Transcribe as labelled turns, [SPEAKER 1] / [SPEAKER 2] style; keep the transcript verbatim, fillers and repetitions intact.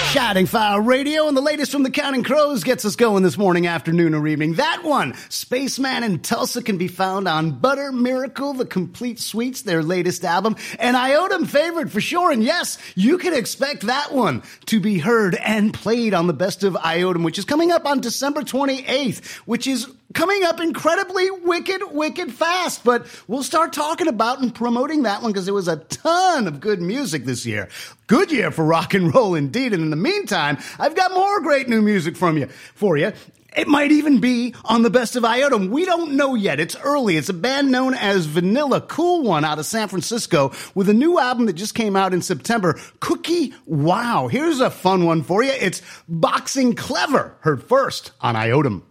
[SPEAKER 1] Shouting Fire Radio, and the latest from the Counting Crows gets us going this morning, afternoon, or evening. That one, Spaceman in Tulsa, can be found on Butter Miracle, The Complete Suites, their latest album, an Iodum favorite for sure. And yes, you can expect that one to be heard and played on the Best of Iodum, which is coming up on December twenty-eighth, which is coming up incredibly wicked, wicked fast. But we'll start talking about and promoting that one because there was a ton of good music this year. Good year for rock and roll indeed. And in the meantime, I've got more great new music from you for you. It might even be on the Best of Iodum. We don't know yet. It's early. It's a band known as Vanilla, cool one out of San Francisco with a new album that just came out in September, Cookie Wow. Here's a fun one for you. It's Boxing Clever, heard first on Iodum.